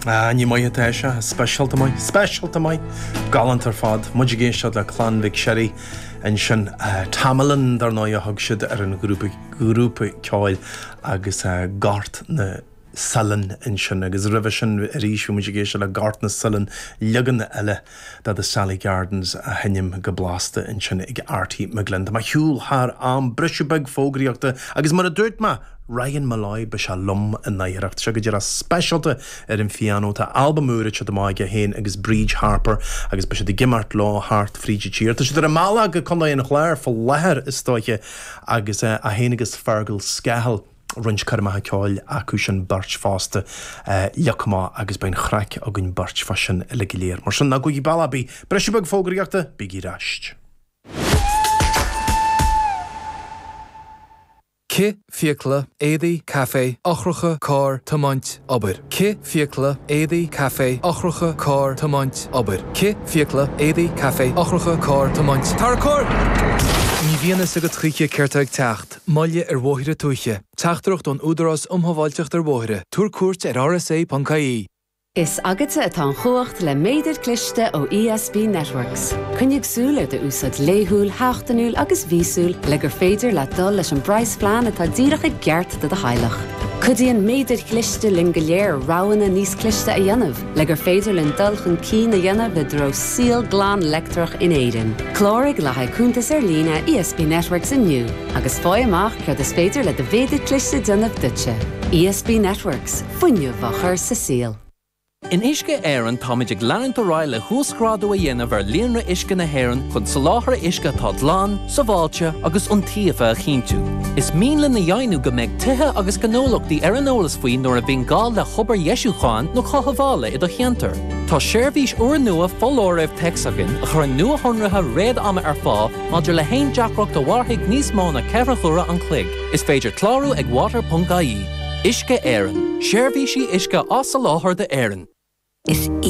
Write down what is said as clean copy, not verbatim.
Ní mai éise special mai galantar fad muidir géistead le clan Vic Sherry an sin tamalan dar ná a thug siad ar an grúpa ceáil agus gart na Sullen in sin agus revision ríisiú muidir géiste le gart na Sullen legan eile dat the Sally Gardens a henim go blasta in sin ag artí me glenda. Ma hiúil haar am brisibeg fógraíochta agus mar a dúirt ma Ryan Malloy be se lum in naíireacht se go dtíar a specialta ar an fianó tá albamúra se do maige héin agus Bridge Harper agus be se de gimmart lá hart fríide tíir. Tá se ar a mála go chuna in chléir fo lethir is stoiche agus a héanagus fergal scehal runch karma ceáil acu sin bart fásta leachá agus bain chreic a gunn bart fasin le giléir. Mar sin na go í ballabí breisibeg fógraíochta bigí rast. Ki fiacla édaí café ochracha cór tamáint obair. Ki fiacla édaí café ochracha cór tamáint obair. Ki fiacla édaí café ochracha cór tamáint. Tar cór! Ní bhíana sa go tríe ceirteag teacht, maile ar bmhóithre tuaiche. Teachtarach don údarás umhaváilteach ar bmhóithre. Túr cuairt ar RSA.caí. Is agate atá chuacht le méidir cliste ó ESB Networks. Cynnig súl ar de úsad léhúil, háachtanúil agus vísúil le gur féidir le dul leis an brais plan atá díracha geart de heilech. Cudíon méidir cliste lin go léir ráhanna níos cliste a dhéanamh, le gur féidir lin dulchan cín a dhéanamh le dro síl glán lectrach in éidir. Clórig le haicúntas ar lína ESB Networks inniu, agus fáil amach chuir is féidir le de féidir cliste dionmh dutse. ESB Networks, fuinniu bhachar sa síl. In Isce Éireann táid ag leann do ráil le thuascrádú a dhéanamh ar líonra Isce na hÉireann chun sa láthar Isce tá dlán, sa bháilte agus iontaofa a chinntiú. Is míle na dhéanú go mbeidh tithe agus gnólachtaí ar an eolas faoin nuair a bhíonn gá le chobar Ieisúcháin nó chothabhála i do cheantar. Tá seirbhís uair nua fóláireamh texagan a chur an nua honratha réad ama ar fá maidir le haon deacracht a bharthaigh níos mó na ceithre chura an clig. Is féidir clárú ag water.ie. Isce Éireann. Seirbhísí Isce as sa láthair de Éireann. Is